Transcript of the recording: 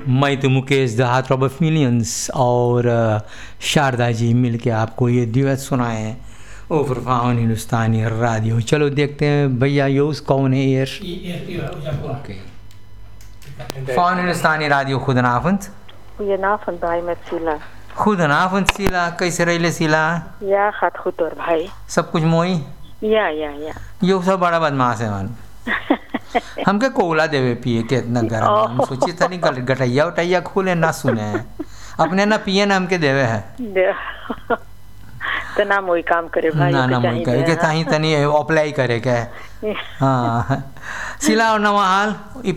मैं तो Mukesh the heart of millions और शारदा जी मिलके आपको ये ड्यूएट सुनाए हैं ओवर फाउन हिंदुस्तानी रेडियो। चलो देखते हैं भैया योस कौन है यार। ओके फाउन हिंदुस्तानी radio खुदनाफंत Goedenavond bij met Sila. खुदनाफंत सीला कैसे रहिले सीला? Ja, gaat goed hoor भाई। सब कुछ मोई? या यो सब बड़ा बदमाश है मन। हमके कोला देवे पिए के इतना गर्म हम सोची था नहीं गटैया उटैया खोले ना सुने अपने ना पिए ना हमके देवे है तो ना मोई काम करे भाई ना मोई करे के ताही तनी अप्लाई करे के हाँ सिला और नवा हाल